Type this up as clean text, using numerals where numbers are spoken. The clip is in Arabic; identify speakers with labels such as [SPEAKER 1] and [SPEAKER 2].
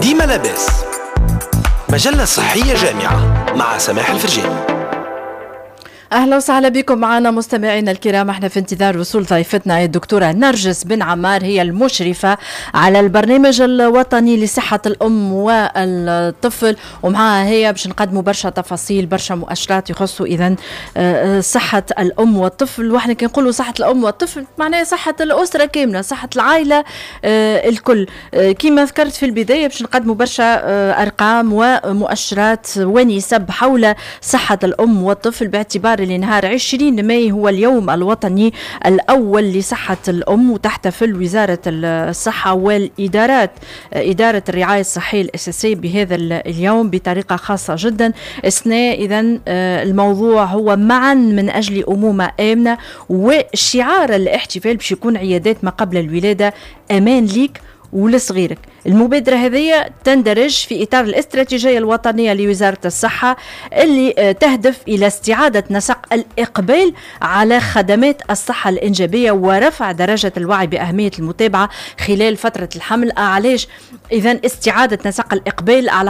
[SPEAKER 1] ديما لاباس، مجلة صحية جامعة مع سماح الفرجاني.
[SPEAKER 2] أهلا وسهلا بكم معنا مستمعينا الكرام. احنا في انتظار وصول ضيفتنا الدكتورة نرجس بن عمار، هي المشرفة على البرنامج الوطني لصحة الأم والطفل، ومعها هي باش نقدموا برشا تفاصيل، برشا مؤشرات يخصوا إذن صحة الأم والطفل. واحنا كي نقولوا صحة الأم والطفل معناها صحة الأسرة كاملة، صحة العائلة الكل. كما ذكرت في البداية باش نقدموا برشا أرقام ومؤشرات ونسب حول صحة الأم والطفل، باعتبار لنهار 20 ماي هو اليوم الوطني الأول لصحة الأم، وتحتفل وزارة الصحة والإدارات إدارة الرعاية الصحية الأساسية بهذا اليوم بطريقة خاصة جدا. إثناء إذن الموضوع هو معا من أجل أمومة آمنة، وشعار الاحتفال باش يكون عيادات ما قبل الولادة أمان ليك ولصغيرك. المبادرة هذه تندرج في إطار الاستراتيجية الوطنية لوزارة الصحة اللي تهدف إلى استعادة نسق الإقبال على خدمات الصحة الإنجابية ورفع درجة الوعي بأهمية المتابعة خلال فترة الحمل. علاش إذن استعادة نسق الإقبال على